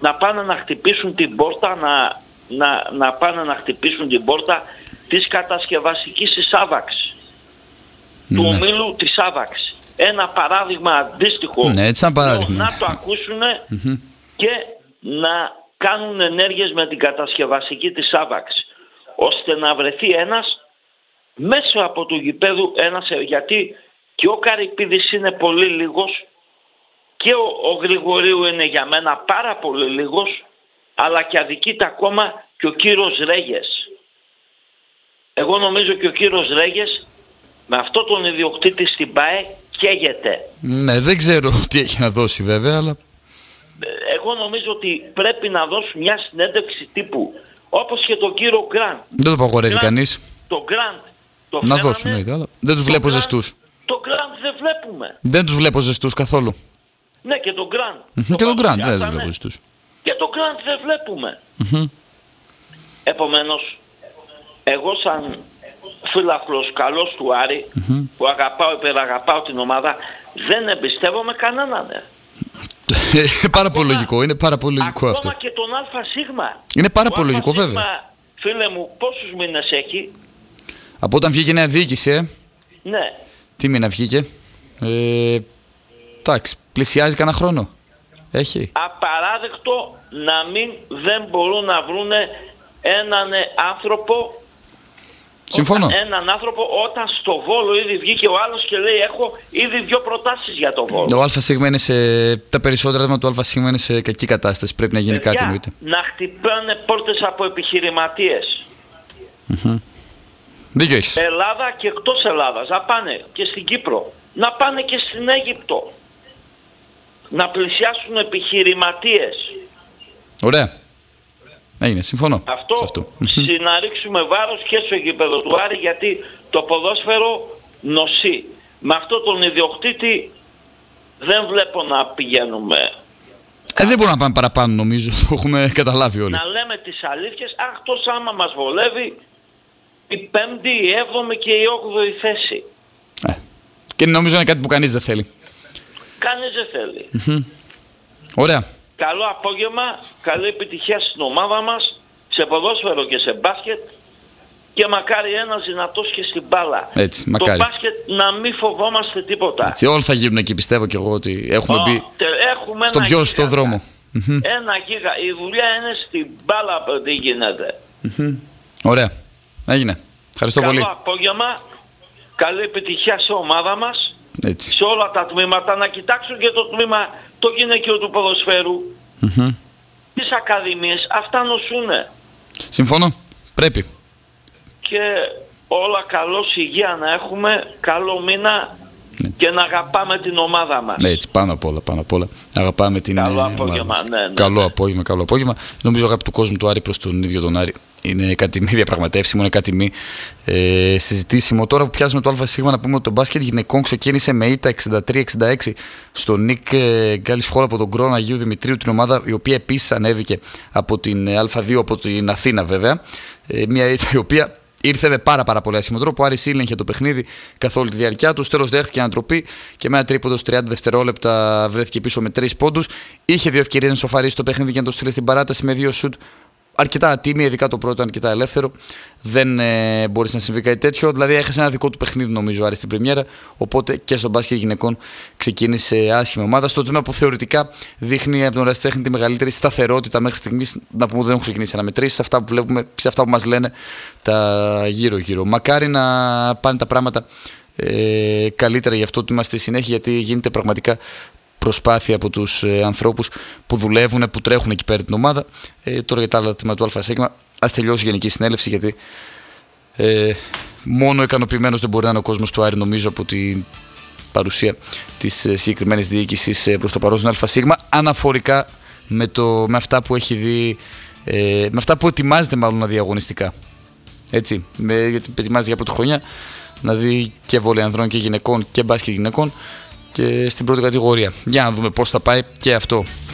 να πάνε να χτυπήσουν την πόρτα, να πάνε να χτυπήσουν την πόρτα της κατασκευαστικής της Άβαξ, του ομίλου της Άβαξ. Ένα παράδειγμα αντίστοιχο, να το ακούσουν και να κάνουν ενέργειες με την κατασκευαστική της Άβαξ, ώστε να βρεθεί ένας μέσα από του γηπέδου, γιατί και ο Καρυπίδης είναι πολύ λίγος και ο Γρηγορίου είναι για μένα πάρα πολύ λίγος, αλλά και αδικείται ακόμα και ο κύριος Ρέγες. Εγώ νομίζω και ο κύριος Ρέγες με αυτό τον ιδιοκτήτη στην ΠΑΕ καίγεται. Ναι, δεν ξέρω τι έχει να δώσει βέβαια, αλλά... Εγώ νομίζω ότι πρέπει να δώσουν μια συνέντευξη τύπου, όπως και τον κύριο Γκραντ. Δεν το παγορεύει κανείς. Το Γκραντ. Να δώσουν, αλλά δεν τους βλέπω ζεστούς. Το Γκραντ δεν βλέπουμε. Δεν τους βλέπω ζεστούς καθόλου. Ναι, και τον Γκραντ. Και τον Γκραντ δεν τους βλέπω ζεστούς. Και τον Γκραντ δεν βλέπουμε. Επομένως, εγώ σαν φίλαθλος καλός του Άρη, που υπεραγαπάω την ομάδα, δεν εμπιστεύομαι κανέναν. Πάρα πολύ λογικό, είναι πάρα πολύ λογικό αυτό. Ακόμα και τον ΑΣ. Είναι πάρα πολύ λογικό βέβαια. Φίλε μου, πόσους μήνες έχει? Από όταν βγήκε η νέα διοίκηση, Ναι. Τι μήνα βγήκε? Εντάξει, πλησιάζει κανένα χρόνο. Έχει. Απαράδεκτο δεν μπορούν να βρούνε έναν άνθρωπο. Συμφωνώ. Έναν άνθρωπο όταν στο Βόλο ήδη βγήκε ο άλλος και λέει έχω ήδη 2 προτάσεις για το Βόλο. Ο ΑΣ είναι τα περισσότερα άτομα του ΑΣ είναι σε κακή κατάσταση. Πρέπει να γίνει κάτι εννοείται. Να χτυπάνε πόρτες από επιχειρηματίες. Δίκιο έχεις. Ελλάδα και εκτός Ελλάδας. Να πάνε και στην Κύπρο. Να πάνε και στην Αίγυπτο. Να πλησιάσουν επιχειρηματίες. Ωραία. Έγινε, συμφωνώ. Αυτό. Συναρίξουμε βάρος και στο γήπεδο του Άρη, γιατί το ποδόσφαιρο νοσεί. Με αυτό τον ιδιοκτήτη δεν βλέπω να πηγαίνουμε. Δεν μπορούμε να πάμε παραπάνω νομίζω, το έχουμε καταλάβει όλοι. Να λέμε τις αλήθειες, αυτός άμα μας βολεύει η 5η, η 7η και η 8η θέση. Και νομίζω είναι κάτι που κανείς δεν θέλει. Κανείς δεν θέλει. Ωραία. Καλό απόγευμα, καλή επιτυχία στην ομάδα μας, σε ποδόσφαιρο και σε μπάσκετ, και μακάρι ένας δυνατός και στην μπάλα. Έτσι, μακάρι. Το μπάσκετ να μην φοβόμαστε τίποτα. Έτσι, όλοι θα γίνουν εκεί, πιστεύω και εγώ ότι έχουμε μπει στον πιο σωστό δρόμο. Ένα γίγα. Η δουλειά είναι στην μπάλα που δεν γίνεται. Ωραία. Έγινε. Ευχαριστώ πολύ. Καλό απόγευμα, καλή επιτυχία σε ομάδα μας. Έτσι. Σε όλα τα τμήματα, να κοιτάξουν και το τμήμα το γυναικείο του ποδοσφαίρου. Τις ακαδημίες, αυτά νοσούνε. Συμφωνώ, πρέπει. Και όλα καλώς, υγεία να έχουμε, καλό μήνα και να αγαπάμε την ομάδα μας. Έτσι, πάνω απ' όλα. Αγαπάμε την καλό απόγευμα, ναι. Καλό απόγευμα. Νομίζω αγάπη του κόσμου του Άρη προς τον ίδιο τον Άρη είναι κάτι μη διαπραγματεύσιμο, είναι κάτι μη συζητήσιμο. Τώρα που πιάσουμε το ΑΣ, να πούμε ότι το μπάσκετ γυναικών ξεκίνησε με ήττα 63-66 στο Νικ Γκάλι Σχόλ από τον Κρόνο Αγίου Δημητρίου, την ομάδα η οποία επίσης ανέβηκε από την Α2, από την Αθήνα βέβαια. Μια ήττα η οποία ήρθε με πάρα πολύ άσχημο τρόπο. Ο Άρης ήλεγχε το παιχνίδι καθ' όλη τη διάρκεια του. Τέλος δέχτηκε ανατροπή και με ένα τρίποντο 30 δευτερόλεπτα βρέθηκε πίσω με 3 πόντους. Είχε 2 ευκαιρίες να σοφαρίσει το παιχνίδι και να το στείλει στην παράταση με 2 σουτ. Αρκετά ατίμια, ειδικά το πρώτο ήταν αρκετά ελεύθερο. Δεν μπορείς να συμβεί κάτι τέτοιο. Δηλαδή έχασε ένα δικό του παιχνίδι νομίζω ο Άρης στην πρεμιέρα. Οπότε και στο μπάσκετ γυναικών ξεκίνησε άσχημη ομάδα. Στο τμήμα που θεωρητικά δείχνει από τον ερασιτέχνη τη μεγαλύτερη σταθερότητα μέχρι στιγμής. Να πούμε ότι δεν έχουν ξεκινήσει αναμετρήσεις. Αυτά που βλέπουμε, σε αυτά που μας λένε τα γύρω-γύρω. Μακάρι να πάνε τα πράγματα καλύτερα για αυτό που είμαστε στη συνέχεια, γιατί γίνεται πραγματικά προσπάθεια από τους ανθρώπους που δουλεύουν, που τρέχουν εκεί πέρα την ομάδα. Τώρα για τα άλλα τμήματα του ΑΣ, ας τελειώσει η Γενική Συνέλευση, γιατί μόνο ικανοποιημένος δεν μπορεί να είναι ο κόσμος του Άρη, νομίζω, από την παρουσία της συγκεκριμένης διοίκησης προς το παρόν στον ΑΣ, αναφορικά με αυτά που έχει δει, με αυτά που ετοιμάζεται μάλλον διαγωνιστικά. Έτσι, γιατί ετοιμάζεται για πρώτη χρονιά να δει και βόλεϊ ανδρών και γυναικών και μπάσκετ γυναικών και στην πρώτη κατηγορία. Για να δούμε πώς θα πάει και αυτό.